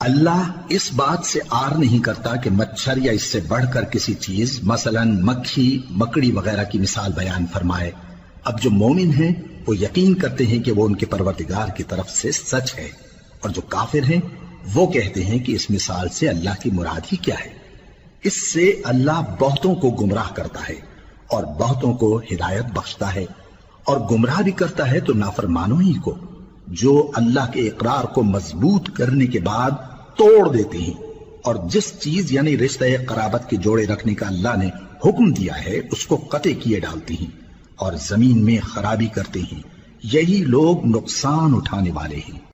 अल्लाह इस बात से आर नहीं करता कि मच्छर या इससे बढ़कर किसी चीज मसलन मक्खी मकड़ी वगैरह की मिसाल बयान फरमाए। अब जो मोमिन हैं वो यकीन करते हैं कि वो उनके परवरदिगार की तरफ से सच है, और जो काफिर हैं वो कहते हैं कि इस मिसाल से अल्लाह की मुराद ही क्या है। इससे अल्लाह बहुतों को गुमराह करता है और बहुतों को हिदायत बख्शता है, और गुमराह भी करता है तो नाफरमानों ही को, जो अल्लाह के इकरार को मजबूत करने के बाद तोड़ देते हैं, और जिस चीज यानी रिश्ते कराबत के जोड़े रखने का अल्लाह ने हुक्म दिया है उसको कते किए डालती हैं और जमीन में खराबी करते हैं। यही लोग नुकसान उठाने वाले हैं।